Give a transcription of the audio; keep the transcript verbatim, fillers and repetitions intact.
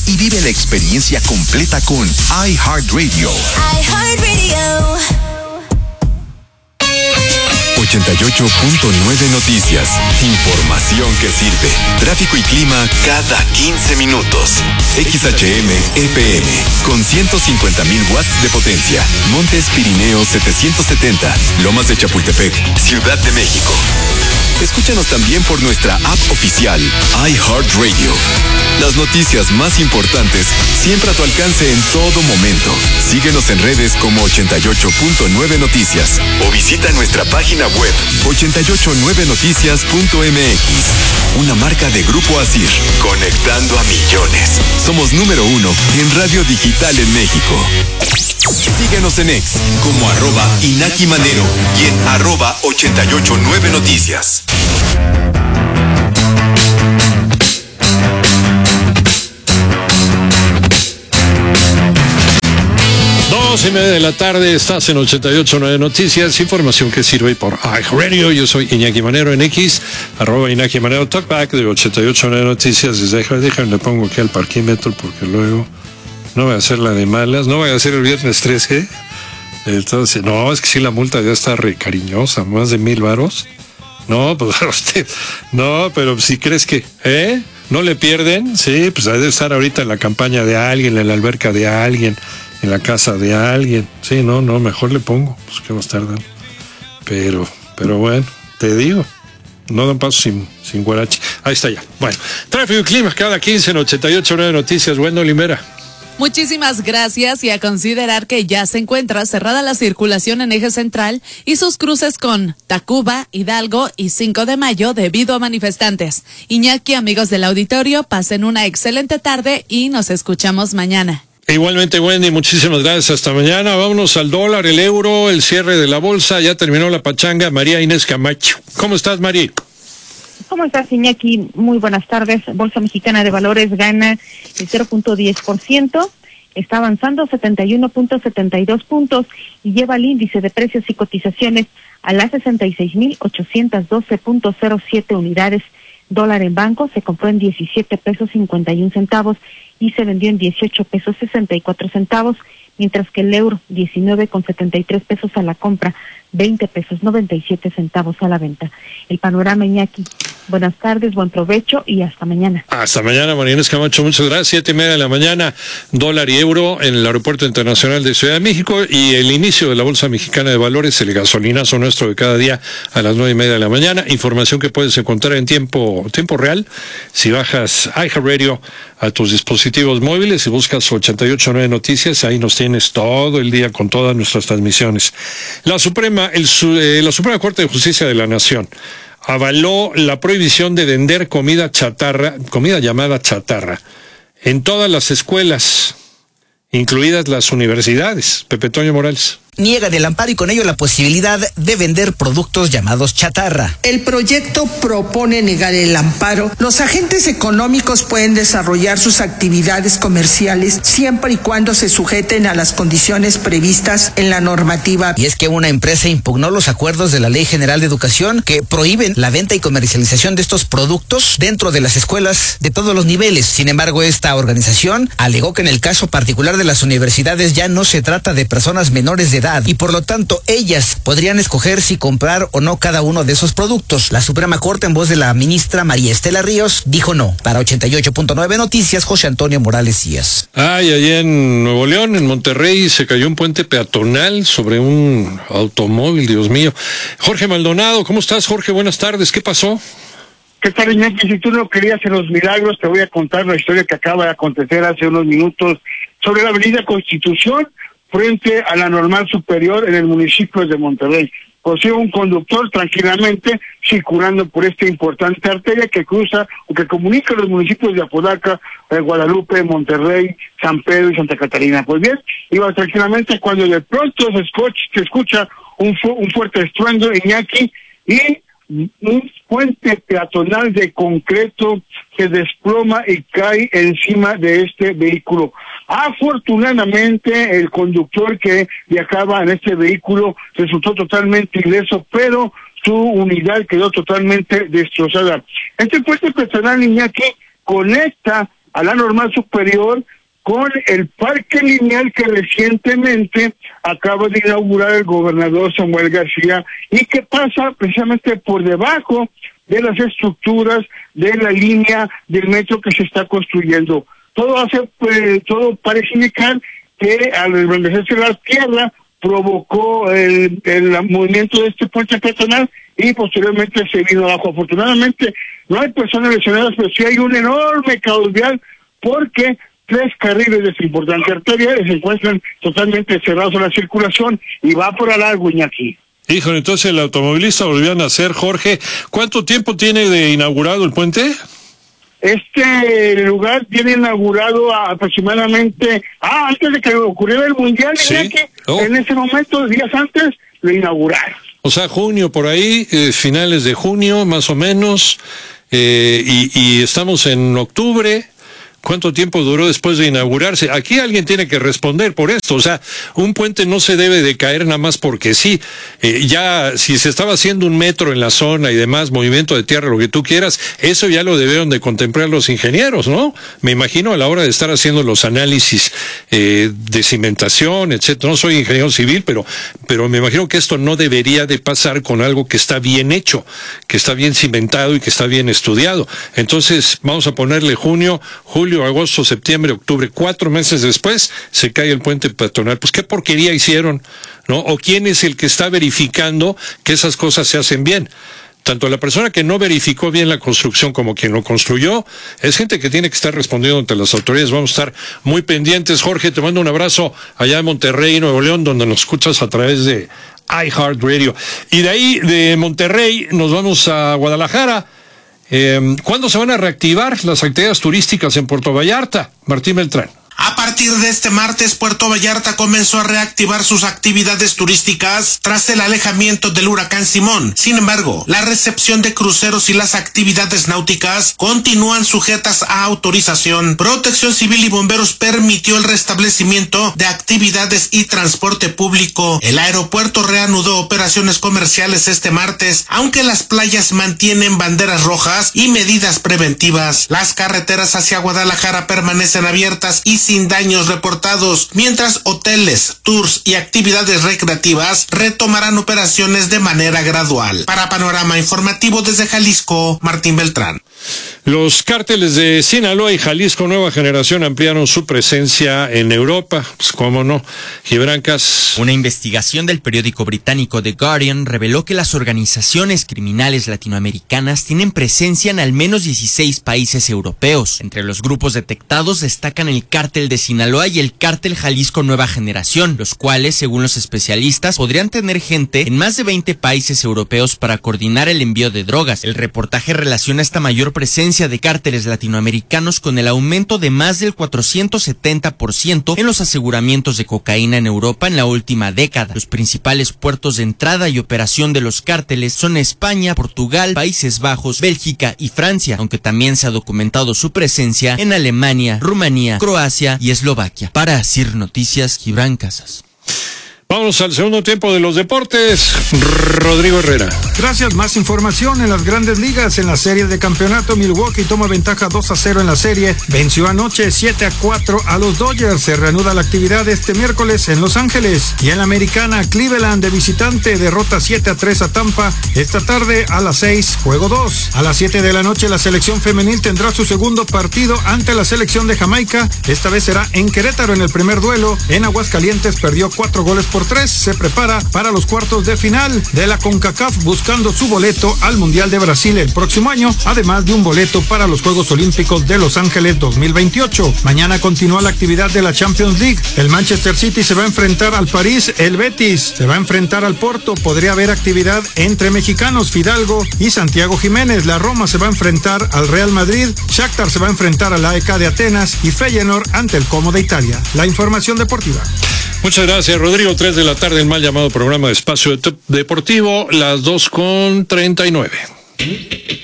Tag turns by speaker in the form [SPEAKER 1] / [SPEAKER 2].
[SPEAKER 1] y vive la experiencia completa con iHeartRadio.
[SPEAKER 2] iHeartRadio.
[SPEAKER 3] ochenta y ocho punto nueve Noticias. Información que sirve. Tráfico y clima cada quince minutos. X H M F M con ciento cincuenta mil watts de potencia. Montes Pirineos setecientos setenta. Lomas de Chapultepec, Ciudad de México. Escúchanos también por nuestra app oficial iHeartRadio. Las noticias más importantes siempre a tu alcance en todo momento. Síguenos en redes como ochenta y ocho punto nueve Noticias o visita nuestra página web ochenta y ocho nueve noticias punto m x. Una marca de Grupo Asir, conectando a millones. Somos número uno en radio digital en México. Síguenos en X como arroba Inaki Manero y en arroba ochenta y ocho nueve Noticias.
[SPEAKER 4] Dos y media de la tarde, estás en ochenta y ocho nueve Noticias, información que sirve por iHeartRadio. Yo soy Iñaki Manero en X, arroba Iñaki Manero, talkback de ochenta y ocho nueve Noticias. Déjame, le pongo aquí al parquímetro porque luego no voy a hacer la de malas, no voy a hacer el viernes trece. Entonces, no, es que sí, la multa ya está re cariñosa, más de mil varos. No, pues usted, no, pero si crees que, ¿eh? ¿No le pierden? Sí, pues debe estar ahorita en la campaña de alguien, en la alberca de alguien, en la casa de alguien. Sí, no, no, mejor le pongo, pues que va a estar dando. Pero, pero bueno, te digo, no dan paso sin, sin guarache. Ahí está ya. Bueno, tráfico y clima cada quince en ochenta y ocho nueve Noticias. Bueno, Limera.
[SPEAKER 5] Muchísimas gracias, y a considerar que ya se encuentra cerrada la circulación en Eje Central y sus cruces con Tacuba, Hidalgo y cinco de mayo debido a manifestantes. Iñaki, amigos del auditorio, pasen una excelente tarde y nos escuchamos mañana.
[SPEAKER 4] Igualmente, Wendy, muchísimas gracias. Hasta mañana. Vámonos al dólar, el euro, el cierre de la bolsa. Ya terminó la pachanga. María Inés Camacho. ¿Cómo estás, María?
[SPEAKER 6] ¿Cómo estás, Iñaki? Muy buenas tardes. Bolsa Mexicana de Valores gana el cero punto diez por ciento, está avanzando setenta y uno punto setenta y dos puntos y lleva el índice de precios y cotizaciones a las sesenta y seis mil ochocientos doce punto cero siete unidades. Dólar en banco se compró en diecisiete pesos cincuenta y un centavos y se vendió en dieciocho pesos sesenta y cuatro centavos, mientras que el euro diecinueve con setenta y tres pesos a la compra, veinte pesos noventa y siete centavos a la venta. El panorama, Iñaki. Buenas tardes, buen provecho y hasta mañana.
[SPEAKER 4] Hasta mañana, María Inés Camacho, muchas gracias. Siete y media de la mañana, dólar y euro en el Aeropuerto Internacional de Ciudad de México y el inicio de la Bolsa Mexicana de Valores, el gasolinazo nuestro de cada día a las nueve y media de la mañana. Información que puedes encontrar en tiempo, tiempo real si bajas iHeartRadio a tus dispositivos móviles y buscas ochenta y ocho nueve Noticias. Ahí nos tienes todo el día con todas nuestras transmisiones. La Suprema, el, eh, la Suprema Corte de Justicia de la Nación avaló la prohibición de vender comida chatarra, comida llamada chatarra, en todas las escuelas, incluidas las universidades. Pepe Toño Morales.
[SPEAKER 7] Niegan el amparo y con ello la posibilidad de vender productos llamados chatarra.
[SPEAKER 8] El proyecto propone negar el amparo. Los agentes económicos pueden desarrollar sus actividades comerciales siempre y cuando se sujeten a las condiciones previstas en la normativa.
[SPEAKER 7] Y es que una empresa impugnó los acuerdos de la Ley General de Educación que prohíben la venta y comercialización de estos productos dentro de las escuelas de todos los niveles. Sin embargo, esta organización alegó que en el caso particular de las universidades ya no se trata de personas menores de edad y por lo tanto ellas podrían escoger si comprar o no cada uno de esos productos. La Suprema Corte, en voz de la ministra María Estela Ríos, dijo no. Para ochenta y ocho punto nueve Noticias, José Antonio Morales Díaz.
[SPEAKER 4] Ay, allá en Nuevo León, en Monterrey, se cayó un puente peatonal sobre un automóvil, Dios mío. Jorge Maldonado, ¿cómo estás, Jorge? Buenas tardes, ¿qué pasó?
[SPEAKER 9] ¿Qué tal, Iñaki? Si tú no querías en los milagros, te voy a contar la historia que acaba de acontecer hace unos minutos sobre la avenida Constitución, frente a la Normal Superior en el municipio de Monterrey. Posee un conductor tranquilamente circulando por esta importante arteria que cruza o que comunica los municipios de Apodaca, eh, Guadalupe, Monterrey, San Pedro y Santa Catarina. Pues bien, iba tranquilamente cuando de pronto se escucha, se escucha un, fu un fuerte estruendo, Iñaki, y un puente peatonal de concreto se desploma y cae encima de este vehículo. Afortunadamente, el conductor que viajaba en este vehículo resultó totalmente ileso, pero su unidad quedó totalmente destrozada. Este puente peatonal, Iñaki, conecta a la normal superior con el parque lineal que recientemente acaba de inaugurar el gobernador Samuel García y que pasa precisamente por debajo de las estructuras de la línea del metro que se está construyendo. Todo hace, pues, todo parece indicar que al emblandecerse la tierra provocó el, el movimiento de este puente peatonal y posteriormente se vino abajo. Afortunadamente no hay personas lesionadas, pero sí hay un enorme caos vial porque tres carriles de esta importante arteria se encuentran totalmente cerrados a la circulación y va por al largo, Iñaki.
[SPEAKER 4] Híjole, entonces el automovilista volvió a nacer. Jorge, ¿cuánto tiempo tiene de inaugurado el puente?
[SPEAKER 9] Este lugar tiene inaugurado aproximadamente, ah, antes de que ocurriera el Mundial,
[SPEAKER 4] ¿sí?
[SPEAKER 9] Que
[SPEAKER 4] oh.
[SPEAKER 9] En ese momento, días antes, lo inauguraron.
[SPEAKER 4] O sea, junio por ahí, eh, finales de junio, más o menos, eh, y, y estamos en octubre. ¿Cuánto tiempo duró después de inaugurarse? Aquí alguien tiene que responder por esto. O sea, un puente no se debe de caer nada más porque sí. Eh, ya, si se estaba haciendo un metro en la zona y demás, movimiento de tierra, lo que tú quieras, eso ya lo debieron de contemplar los ingenieros, ¿no? Me imagino a la hora de estar haciendo los análisis eh, de cimentación, etcétera. No soy ingeniero civil, pero, pero me imagino que esto no debería de pasar con algo que está bien hecho, que está bien cimentado y que está bien estudiado. Entonces, vamos a ponerle junio, julio, agosto, septiembre, octubre, cuatro meses después se cae el puente peatonal. Pues qué porquería hicieron, ¿no? O quién es el que está verificando que esas cosas se hacen bien. Tanto la persona que no verificó bien la construcción como quien lo construyó, es gente que tiene que estar respondiendo ante las autoridades. Vamos a estar muy pendientes. Jorge, te mando un abrazo allá en Monterrey, Nuevo León, donde nos escuchas a través de iHeartRadio. Y de ahí, de Monterrey, nos vamos a Guadalajara. Eh, ¿Cuándo se van a reactivar las actividades turísticas en Puerto Vallarta? Martín Beltrán.
[SPEAKER 10] A partir de este martes, Puerto Vallarta comenzó a reactivar sus actividades turísticas tras el alejamiento del huracán Simón. Sin embargo, la recepción de cruceros y las actividades náuticas continúan sujetas a autorización. Protección Civil y Bomberos permitió el restablecimiento de actividades y transporte público. El aeropuerto reanudó operaciones comerciales este martes, aunque las playas mantienen banderas rojas y medidas preventivas. Las carreteras hacia Guadalajara permanecen abiertas y sin daños reportados, mientras hoteles, tours y actividades recreativas retomarán operaciones de manera gradual. Para Panorama Informativo desde Jalisco, Martín Beltrán.
[SPEAKER 4] Los cárteles de Sinaloa y Jalisco Nueva Generación ampliaron su presencia en Europa. Pues cómo no, Gibrancas.
[SPEAKER 11] Una investigación del periódico británico The Guardian reveló que las organizaciones criminales latinoamericanas tienen presencia en al menos dieciséis países europeos. Entre los grupos detectados destacan el cártel de Sinaloa y el cártel Jalisco Nueva Generación, los cuales, según los especialistas, podrían tener gente en más de veinte países europeos para coordinar el envío de drogas. El reportaje relaciona esta mayor presencia de cárteles latinoamericanos con el aumento de más del cuatrocientos setenta por ciento en los aseguramientos de cocaína en Europa en la última década. Los principales puertos de entrada y operación de los cárteles son España, Portugal, Países Bajos, Bélgica y Francia, aunque también se ha documentado su presencia en Alemania, Rumanía, Croacia y Eslovaquia. Para Asir Noticias, Gibran Casas.
[SPEAKER 4] Vamos al segundo tiempo de los deportes. Rodrigo Herrera.
[SPEAKER 12] Gracias. Más información en las grandes ligas. En la serie de campeonato, Milwaukee toma ventaja dos a cero en la serie. Venció anoche siete a cuatro a los Dodgers. Se reanuda la actividad este miércoles en Los Ángeles. Y en la americana, Cleveland de visitante derrota siete a tres a Tampa. Esta tarde a las seis, juego dos. A las siete de la noche, la selección femenil tendrá su segundo partido ante la selección de Jamaica. Esta vez será en Querétaro en el primer duelo. En Aguascalientes perdió cuatro goles por tres. Se prepara para los cuartos de final de la CONCACAF buscando su boleto al Mundial de Brasil el próximo año, además de un boleto para los Juegos Olímpicos de Los Ángeles dos mil veintiocho. Mañana continúa la actividad de la Champions League. El Manchester City se va a enfrentar al París, el Betis se va a enfrentar al Porto. Podría haber actividad entre mexicanos, Fidalgo y Santiago Jiménez. La Roma se va a enfrentar al Real Madrid, Shakhtar se va a enfrentar al A E K de Atenas y Feyenoord ante el Como de Italia. La información deportiva.
[SPEAKER 4] Muchas gracias, Rodrigo. Tres de la tarde, el mal llamado programa de Espacio Deportivo, las dos con treinta y nueve.